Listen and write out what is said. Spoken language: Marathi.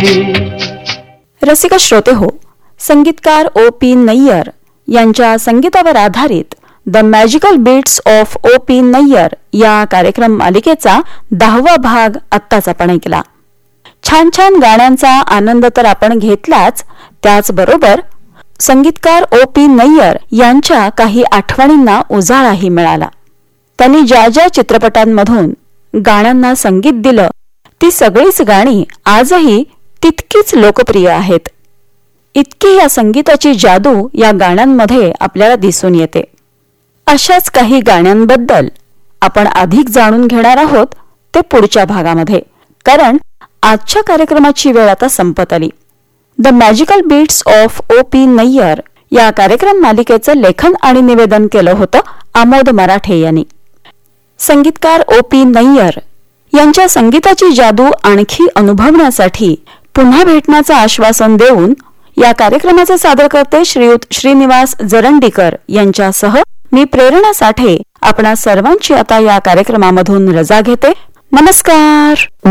रसिक श्रोते हो, संगीतकार O.P. नय्यर यांच्या संगीतावर आधारित the magical beats of O.P. Nayyar या कार्यक्रम मालिकेचा 10वा भाग आत्ताच आपण ऐकला. छान छान गाण्यांचा आनंद तर आपण घेतलाच, त्याचबरोबर संगीतकार O.P. नय्यर यांच्या काही आठवणींना उजाळाही मिळाला. त्यांनी ज्या ज्या चित्रपटांमधून गाण्यांना संगीत दिलं ती सगळीच गाणी आजही तितकीच लोकप्रिय आहेत. इतकी या संगीताची जादू या गाण्यांमध्ये आपल्याला दिसून येते. अशाच काही गाण्यांबद्दल आपण अधिक जाणून घेणार आहोत ते पुढच्या भागामध्ये, कारण आजच्या कार्यक्रमाची वेळ आता संपत आली. The magical beats of O.P. Nayyar या कार्यक्रम मालिकेचं लेखन आणि निवेदन केलं होतं आमोद मराठे यांनी. संगीतकार O.P. नय्यर यांच्या संगीताची जादू आणखी अनुभवण्यासाठी पुन्हा भेटण्याचं आश्वासन देऊन या कार्यक्रमाचे सादरकर्ते श्रीयुत श्रीनिवास जरंडीकर यांच्यासह मी प्रेरणा साठे आपणा सर्वांची आता या कार्यक्रमामधून रजा घेते. नमस्कार.